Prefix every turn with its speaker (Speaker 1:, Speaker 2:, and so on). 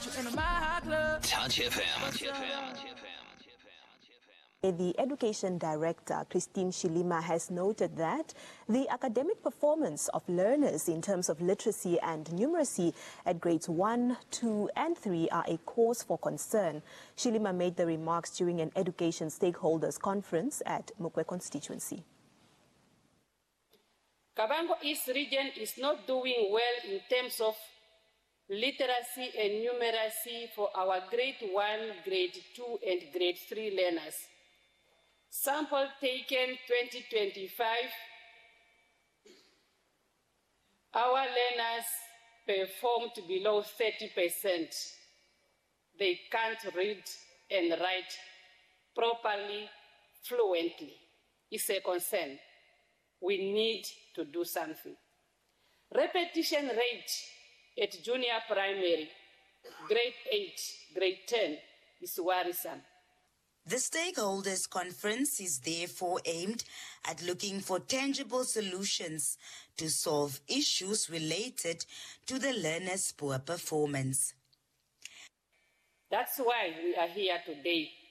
Speaker 1: Touch FM.
Speaker 2: The Education Director, Christine Shilima, has noted that the academic performance of learners in terms of literacy and numeracy at grades 1, 2 and 3 are a cause for concern. Shilima made the remarks during an education stakeholders conference at Mokwe constituency.
Speaker 3: Kabango East region is not doing well in terms of literacy and numeracy for our grade 1, grade 2 and grade 3 learners. Sample taken 2025, our learners performed below 30%. They can't read and write properly, fluently. It's a concern. We need to do something. Repetition rate at junior primary, grade 8, grade 10 is worrisome.
Speaker 4: The stakeholders conference is therefore aimed at looking for tangible solutions to solve issues related to the learners' poor performance.
Speaker 3: That's why we are here today